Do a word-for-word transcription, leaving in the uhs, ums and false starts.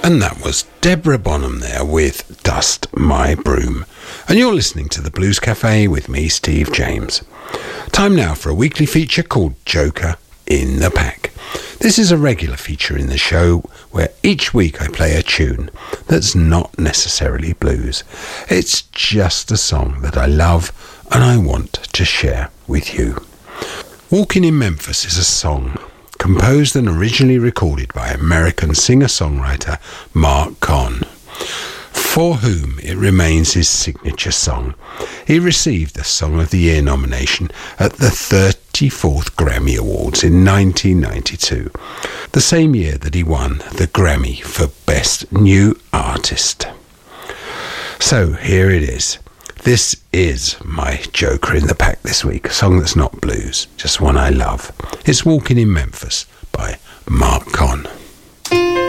And that was Deborah Bonham there with Dust My Broom. And you're listening to the Blues Cafe with me, Steve James. Time now for a weekly feature called Joker in the Pack. This is a regular feature in the show where each week I play a tune that's not necessarily blues. It's just a song that I love and I want to share with you. Walking in Memphis is a song composed and originally recorded by American singer-songwriter Mark Kahn, for whom it remains his signature song. He received the Song of the Year nomination at the thirty-fourth Grammy Awards in nineteen ninety-two, the same year that he won the Grammy for Best New Artist. So here it is. This is my Joker in the Pack this week, a song that's not blues, just one I love. It's Walking in Memphis by Mark Kahn.